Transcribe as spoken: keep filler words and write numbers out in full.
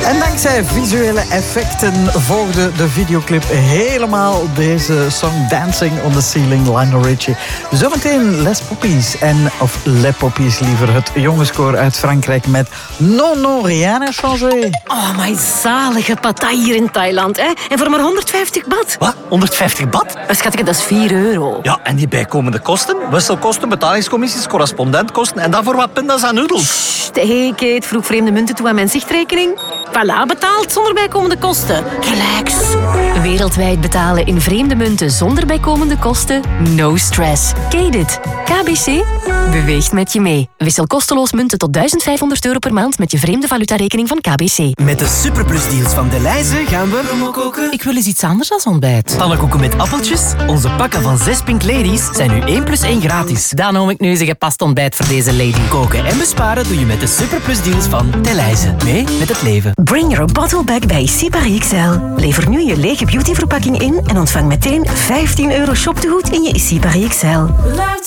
En dankzij visuele effecten volgde de videoclip helemaal deze song Dancing on the Ceiling, Lionel Richie. Zometeen Les Poppies, en, of Les Poppies liever, het jongenskoor uit Frankrijk met Non Non Rien à Changer. Oh, my zalige partij hier in Thailand, hè? En voor maar honderdvijftig baht. Wat? honderdvijftig baht? Schatje, dat is vier euro. Ja, en die bijkomende kosten? Wisselkosten, betalingscommissies, correspondentkosten en daarvoor wat pindas en noedels. Hé, Kate, vroeg vreemde munten toe aan mijn zichtrekening. Voilà, betaald zonder bijkomende kosten. Relax. Wereldwijd betalen in vreemde munten zonder bijkomende kosten? No stress. Kate it. K B C beweegt met je mee. Wissel kosteloos munten tot duizend vijfhonderd euro per maand met je vreemde valutarekening van K B C. Met de superplusdeals van Delhaize gaan we... koken. Ik wil eens iets anders dan ontbijt. Pannenkoeken met appeltjes. Onze pakken van zes Pink Ladies zijn nu één plus één gratis. Dan noem ik nu eens een gepast ontbijt voor deze lady. Koken en besparen doe je met de superplusdeals van Delhaize. Mee met het leven. Bring your bottle back bij Issy X L. Lever nu je lege beautyverpakking in en ontvang meteen vijftien euro shoptegoed in je Issy X L.